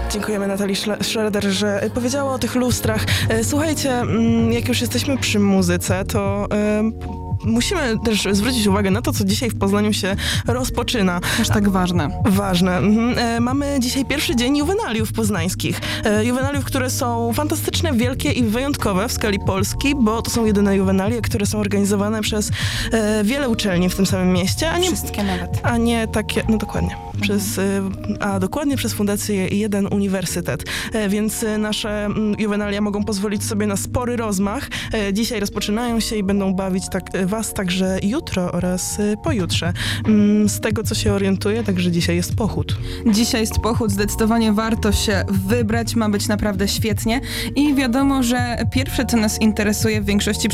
Dziękujemy Natalii Schroeder, że powiedziała o tych lustrach. Słuchajcie, jak już jesteśmy przy muzyce, to musimy też zwrócić uwagę na to, co dzisiaj w Poznaniu się rozpoczyna. Aż tak ważne. Ważne. Mamy dzisiaj pierwszy dzień juwenaliów poznańskich. Juwenaliów, które są fantastyczne, wielkie i wyjątkowe w skali Polski, bo to są jedyne juwenalie, które są organizowane przez wiele uczelni w tym samym mieście, Wszystkie nawet. a nie takie, no dokładnie, dokładnie przez Fundację Jeden Uniwersytet. Więc nasze juwenalia mogą pozwolić sobie na spory rozmach. Dzisiaj rozpoczynają się i będą bawić was także jutro oraz pojutrze. Z tego, co się orientuję, także dzisiaj jest pochód. Dzisiaj jest pochód, zdecydowanie warto się wybrać, ma być naprawdę świetnie i wiadomo, że pierwsze, co nas interesuje w większości